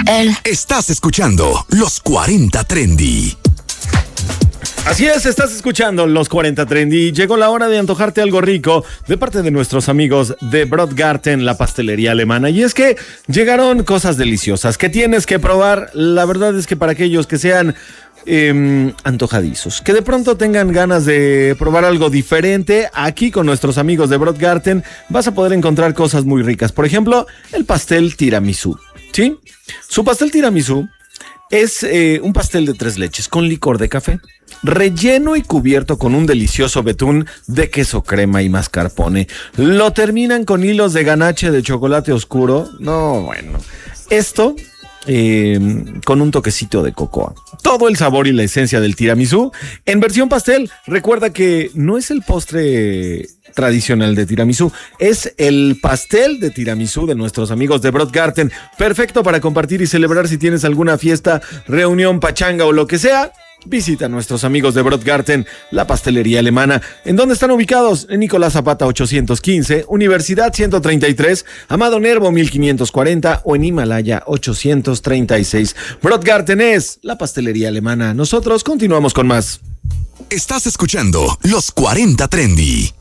él. Estás escuchando Los 40 Trendy. Así es, estás escuchando Los 40 Trendy. Llegó la hora de antojarte algo rico de parte de nuestros amigos de Brotgarten, la pastelería alemana. Y es que llegaron cosas deliciosas que tienes que probar. La verdad es que para aquellos que sean antojadizos, que de pronto tengan ganas de probar algo diferente, aquí con nuestros amigos de Brotgarten vas a poder encontrar cosas muy ricas. Por ejemplo, el pastel tiramisú, ¿sí? Su pastel tiramisú es un pastel de 3 leches con licor de café, relleno y cubierto con un delicioso betún de queso crema y mascarpone. Lo terminan con hilos de ganache de chocolate oscuro. No, bueno, esto con un toquecito de cocoa. Todo el sabor y la esencia del tiramisú en versión pastel. Recuerda que no es el postre tradicional de tiramisú, es el pastel de tiramisú de nuestros amigos de Brotgarten. Perfecto para compartir y celebrar si tienes alguna fiesta, reunión, pachanga o lo que sea. Visita a nuestros amigos de Brotgarten, la pastelería alemana. ¿En dónde están ubicados? En Nicolás Zapata 815, Universidad 133, Amado Nervo 1540 o en Himalaya 836. Brotgarten es la pastelería alemana. Nosotros continuamos con más. Estás escuchando Los 40 Trendy.